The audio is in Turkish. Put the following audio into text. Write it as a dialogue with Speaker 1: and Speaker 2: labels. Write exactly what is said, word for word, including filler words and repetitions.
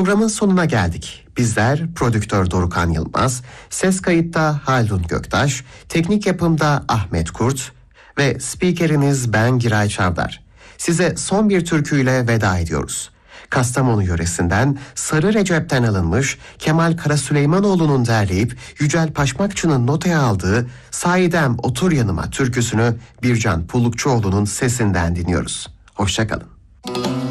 Speaker 1: Programın sonuna geldik. Bizler prodüktör Dorukhan Yılmaz, ses kayıtta Haldun Göktaş, teknik yapımda Ahmet Kurt ve spikeriniz ben Giray Çavdar. Size son bir türküyle veda ediyoruz. Kastamonu yöresinden Sarı Recep'ten alınmış Kemal Karasüleymanoğlu'nun derleyip Yücel Paşmakçı'nın notaya aldığı Sahidem Otur Yanıma türküsünü Bircan Pullukçuoğlu'nun sesinden dinliyoruz. Hoşça kalın.